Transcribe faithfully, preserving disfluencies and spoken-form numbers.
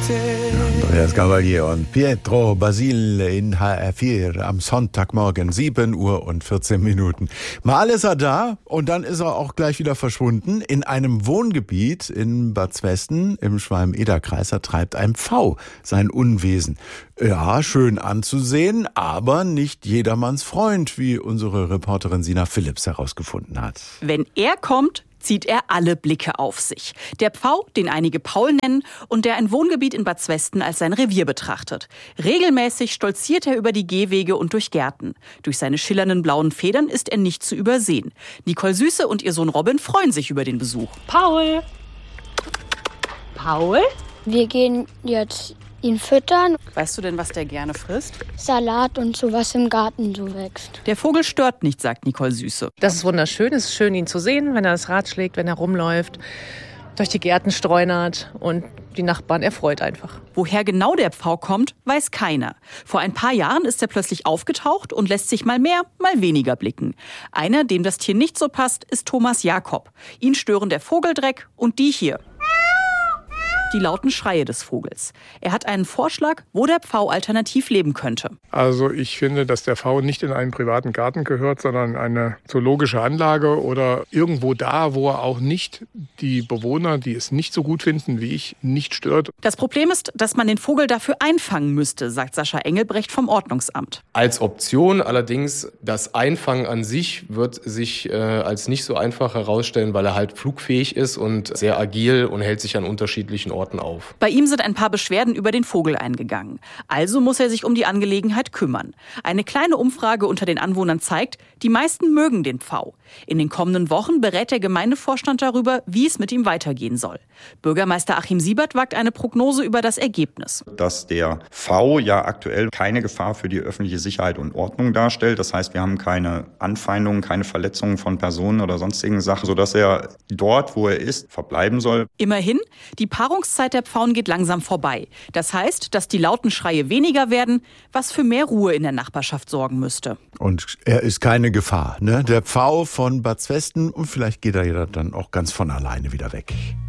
Andreas Gavalier und Pietro Basile in H R vier am Sonntagmorgen, sieben Uhr und vierzehn Minuten. Mal ist er da und dann ist er auch gleich wieder verschwunden. In einem Wohngebiet in Bad Zwesten im Schwalm-Eder-Kreis treibt ein Pfau sein Unwesen. Ja, schön anzusehen, aber nicht jedermanns Freund, wie unsere Reporterin Sina Philipps herausgefunden hat. Wenn er kommt, zieht er alle Blicke auf sich. Der Pfau, den einige Paul nennen und der ein Wohngebiet in Bad Zwesten als sein Revier betrachtet. Regelmäßig stolziert er über die Gehwege und durch Gärten. Durch seine schillernden blauen Federn ist er nicht zu übersehen. Nicole Süße und ihr Sohn Robin freuen sich über den Besuch. Paul! Paul? Wir gehen jetzt ihn füttern. Weißt du denn, was der gerne frisst? Salat und so, was im Garten so wächst. Der Vogel stört nicht, sagt Nicole Süße. Das ist wunderschön. Es ist schön, ihn zu sehen, wenn er das Rad schlägt, wenn er rumläuft, durch die Gärten streunert und die Nachbarn erfreut einfach. Woher genau der Pfau kommt, weiß keiner. Vor ein paar Jahren ist er plötzlich aufgetaucht und lässt sich mal mehr, mal weniger blicken. Einer, dem das Tier nicht so passt, ist Thomas Jakob. Ihn stören der Vogeldreck und die hier. Die lauten Schreie des Vogels. Er hat einen Vorschlag, wo der Pfau alternativ leben könnte. Also ich finde, dass der Pfau nicht in einen privaten Garten gehört, sondern in eine zoologische Anlage oder irgendwo da, wo er auch nicht die Bewohner, die es nicht so gut finden wie ich, nicht stört. Das Problem ist, dass man den Vogel dafür einfangen müsste, sagt Sascha Engelbrecht vom Ordnungsamt. Als Option allerdings, das Einfangen an sich wird sich äh, als nicht so einfach herausstellen, weil er halt flugfähig ist und sehr agil und hält sich an unterschiedlichen Orten auf. Bei ihm sind ein paar Beschwerden über den Vogel eingegangen. Also muss er sich um die Angelegenheit kümmern. Eine kleine Umfrage unter den Anwohnern zeigt, die meisten mögen den Pfau. In den kommenden Wochen berät der Gemeindevorstand darüber, wie es mit ihm weitergehen soll. Bürgermeister Achim Siebert wagt eine Prognose über das Ergebnis. Dass der Pfau ja aktuell keine Gefahr für die öffentliche Sicherheit und Ordnung darstellt. Das heißt, wir haben keine Anfeindungen, keine Verletzungen von Personen oder sonstigen Sachen, sodass er dort, wo er ist, verbleiben soll. Immerhin, die Paarungszeit der Pfauen geht langsam vorbei. Das heißt, dass die lauten Schreie weniger werden, was für mehr Ruhe in der Nachbarschaft sorgen müsste. Und er ist keine Gefahr, ne? Der Pfau von Bad Zwesten, und vielleicht geht er ja dann auch ganz von alleine wieder weg.